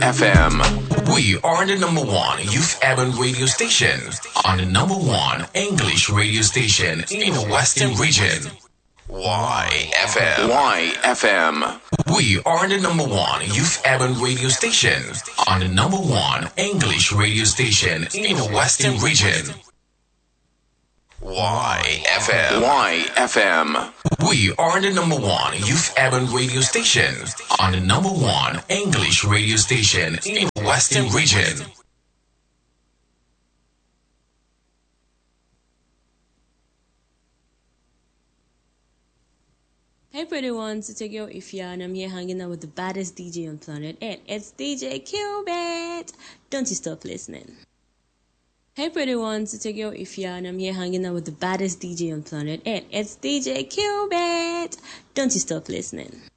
FM. We are the number one youth urban radio station on the number one English radio station in the Western region. YFM. YFM. We are the number one youth urban radio station on the number one English radio station in the Western region. YFM. YFM. We are the number one youth urban radio station on the number one English radio station in the Western region. Hey pretty ones, it's your girl Ifya and I'm here hanging out with the baddest DJ on planet Earth. It's DJ Cubit. Don't you stop listening. Hey pretty ones, it's your girl Ifya and I'm here hanging out with the baddest DJ on planet Earth. It's DJ Cubit. Don't you stop listening.